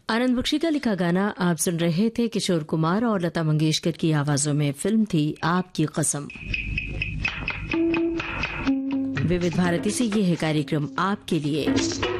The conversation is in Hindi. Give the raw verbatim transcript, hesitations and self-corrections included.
आनंद बख्शी का लिखा गाना आप सुन रहे थे किशोर कुमार और लता मंगेशकर की आवाजों में। फिल्म थी आपकी कसम। विविध भारती से ये है कार्यक्रम आपके लिए।